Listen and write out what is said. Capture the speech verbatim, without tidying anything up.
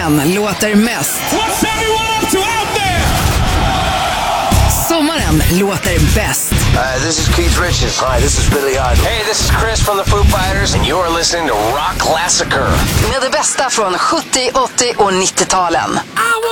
Sommaren låter mest. Sommaren låter bäst. Uh, this is Keith Richards. Hi, this is Billy Idol. Hey, this is Chris from the Foo Fighters, and you're listening to Rock Classicer. Med det bästa från sjuttio, åttio och nittio-talen.